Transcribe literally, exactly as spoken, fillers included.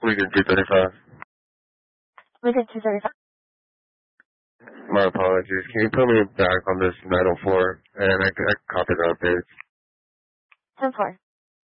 Weekend two thirty-five. Weekend two thirty-five. My apologies. Can you put me back on this nine oh four? And I, I copied the updates.